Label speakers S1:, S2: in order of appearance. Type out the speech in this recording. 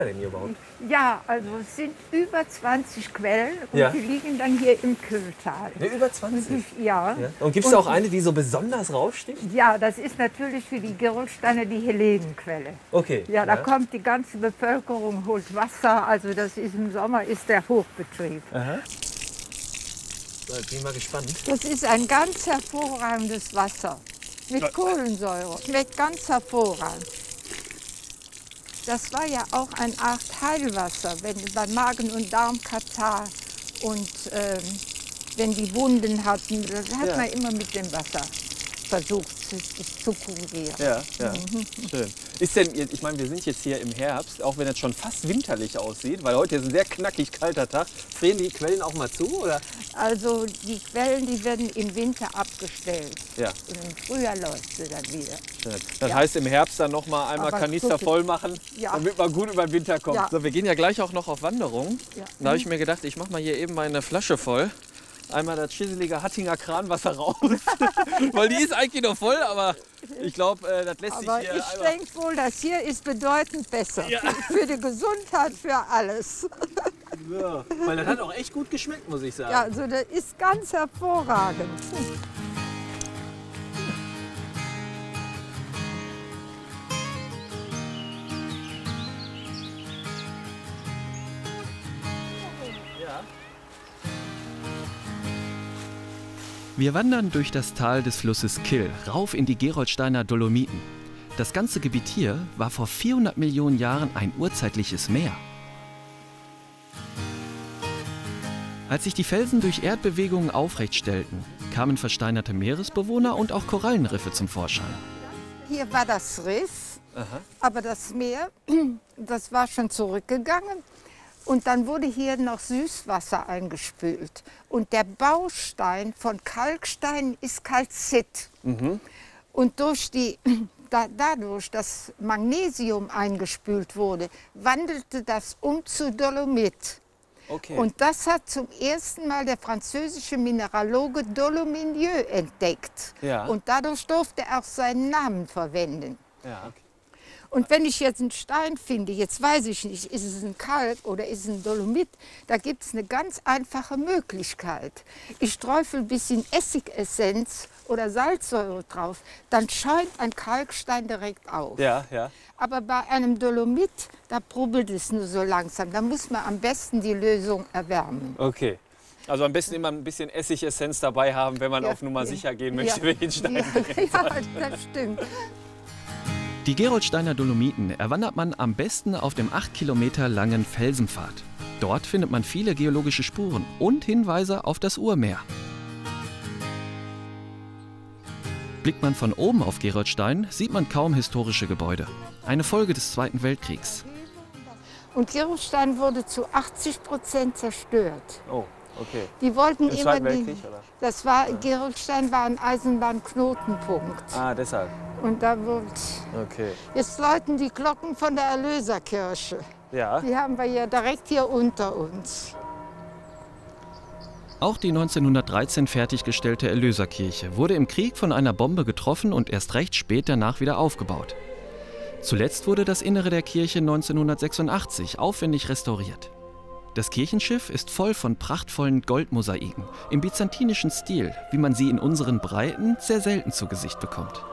S1: denn hier überhaupt?
S2: Ja, also es sind über 20 Quellen und
S1: Ja.
S2: die liegen dann hier im Kühltal.
S1: Ne, über 20?
S2: Ja.
S1: Ja. Und gibt es auch eine, die so besonders raussticht?
S2: Ja, das ist natürlich für die Gerolsteiner die Helenenquelle.
S1: Okay.
S2: Ja, da kommt die ganze Bevölkerung, holt Wasser. Also das ist im Sommer ist der Hochbetrieb.
S1: Aha. So, jetzt bin ich mal gespannt.
S2: Das ist ein ganz hervorragendes Wasser mit Kohlensäure. Schmeckt ganz hervorragend. Das war ja auch eine Art Heilwasser, wenn bei Magen- und Darmkatarrh und wenn die Wunden hatten, das hat man immer mit dem Wasser versucht es zu kurieren.
S1: Ja, ja. Schön. Ist denn, ich meine, wir sind jetzt hier im Herbst, auch wenn es schon fast winterlich aussieht, weil heute ist ein sehr knackig kalter Tag. Frieren die Quellen auch mal zu, oder?
S2: Also die Quellen, die werden im Winter abgestellt.
S1: Ja.
S2: Und im Frühjahr läuft sie dann wieder.
S1: Schön. Das
S2: Ja.
S1: heißt, im Herbst dann noch mal einmal
S2: Aber
S1: Kanister
S2: guck,
S1: voll machen,
S2: ja.
S1: damit man gut über den Winter kommt.
S2: Ja.
S1: So, wir gehen ja gleich auch noch auf Wanderung.
S2: Ja.
S1: Da habe ich mir gedacht, ich mache mal hier eben meine Flasche voll. Einmal das schisselige Hattinger Kranwasser raus. Weil die ist eigentlich noch voll, aber ich glaube, das lässt
S2: Aber
S1: sich hier
S2: ich denke wohl, das hier ist bedeutend besser.
S1: Ja.
S2: Für die Gesundheit, für alles.
S1: Ja, weil das hat auch echt gut geschmeckt, muss ich sagen.
S2: Ja, also das ist ganz hervorragend.
S3: Wir wandern durch das Tal des Flusses Kyll rauf in die Gerolsteiner Dolomiten. Das ganze Gebiet hier war vor 400 Millionen Jahren ein urzeitliches Meer. Als sich die Felsen durch Erdbewegungen aufrecht stellten, kamen versteinerte Meeresbewohner und auch Korallenriffe zum Vorschein.
S2: Hier war das Riff, aber das Meer, das war schon zurückgegangen. Und dann wurde hier noch Süßwasser eingespült. Und der Baustein von Kalkstein ist Calcit. Und dadurch, dass Magnesium eingespült wurde, wandelte das um zu Dolomit.
S1: Okay.
S2: Und das hat zum ersten Mal der französische Mineraloge Dolomieu entdeckt.
S1: Ja.
S2: Und dadurch durfte er auch seinen Namen verwenden.
S1: ja, okay.
S2: Und wenn ich jetzt einen Stein finde, jetzt weiß ich nicht, ist es ein Kalk oder ist es ein Dolomit, da gibt es eine ganz einfache Möglichkeit. Ich träufel ein bisschen Essigessenz oder Salzsäure drauf, dann schäumt ein Kalkstein direkt auf.
S1: Ja, ja.
S2: Aber bei einem Dolomit, da brubbelt es nur so langsam. Da muss man am besten die Lösung erwärmen.
S1: Okay. Also am besten immer ein bisschen Essigessenz dabei haben, wenn man auf Nummer sicher gehen möchte, wenn den Stein
S2: ja, das stimmt.
S3: Die Gerolsteiner Dolomiten erwandert man am besten auf dem 8 Kilometer langen Felsenpfad. Dort findet man viele geologische Spuren und Hinweise auf das Urmeer. Blickt man von oben auf Gerolstein, sieht man kaum historische Gebäude. Eine Folge des Zweiten Weltkriegs.
S2: Und Gerolstein wurde zu 80% zerstört.
S1: Oh, okay.
S2: Die wollten
S1: Im
S2: immer
S1: Zweiten Weltkrieg, oder?
S2: Das war Gerolstein war ein Eisenbahnknotenpunkt.
S1: Ah, deshalb.
S2: Und da wurde
S1: Okay.
S2: jetzt läuten die Glocken von der Erlöserkirche.
S1: Ja.
S2: Die haben wir ja direkt hier unter uns.
S3: Auch die 1913 fertiggestellte Erlöserkirche wurde im Krieg von einer Bombe getroffen und erst recht spät danach wieder aufgebaut. Zuletzt wurde das Innere der Kirche 1986 aufwendig restauriert. Das Kirchenschiff ist voll von prachtvollen Goldmosaiken im byzantinischen Stil, wie man sie in unseren Breiten sehr selten zu Gesicht bekommt.